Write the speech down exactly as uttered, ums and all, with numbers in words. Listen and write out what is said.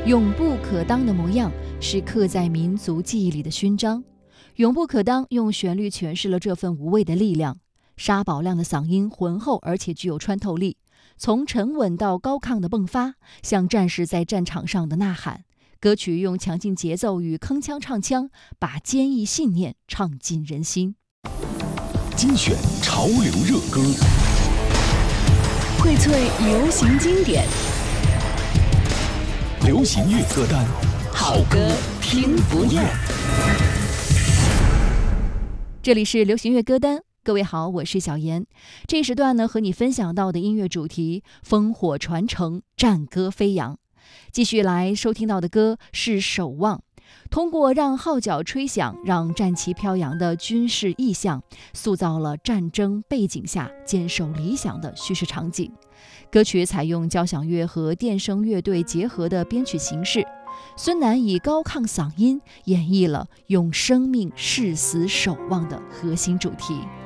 永不可当的模样是刻在民族记忆里的勋章。永不可当用旋律诠释了这份无畏的力量。沙宝亮的嗓音浑厚而且具有穿透力，从沉稳到高亢的迸发，像战士在战场上的呐喊。歌曲用强劲节奏与铿锵唱腔，把坚毅信念唱进人心。 精选潮流热歌， 荟萃流行经典， 流行乐歌单， 好歌听不厌。 这里是流行乐歌单，各位好，我是小妍。这时段呢，和你分享到的音乐主题：烽火传承，战歌飞扬。继续来收听到的歌是《守望》，通过让号角吹响，让战旗飘扬的军事意象，塑造了战争背景下坚守理想的叙事场景。歌曲采用交响乐和电声乐队结合的编曲形式，孙楠以高亢嗓音演绎了用生命誓死守望的核心主题。